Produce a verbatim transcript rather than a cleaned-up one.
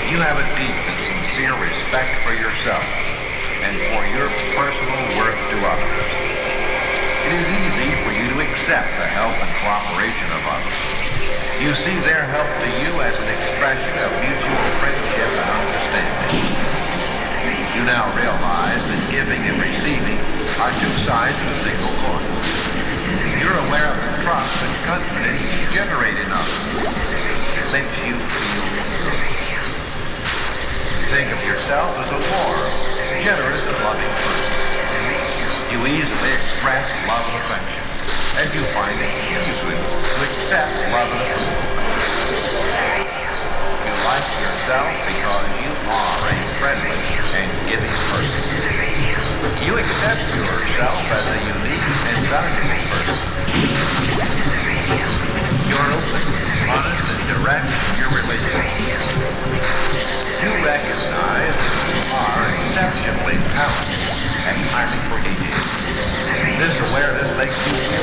You have a deep and sincere respect for yourself and for your personal worth to others. It is easy for you to accept the help and cooperation of others. You see their help to you as an expression of mutual friendship and understanding. You now realize that giving and receiving are two sides of a single coin. You're aware of the trust and confidence you generate in others. It makes you feel good. You think of yourself as a warm, generous, and loving person. You easily express love and affection, and you find it easy to accept love and approval. You like yourself because you are a friendly and giving person. You accept yourself as a unique and valuable person. You're open, honest, and direct in your relationship. You recognize that you are exceptionally talented and highly creative. This awareness makes you feel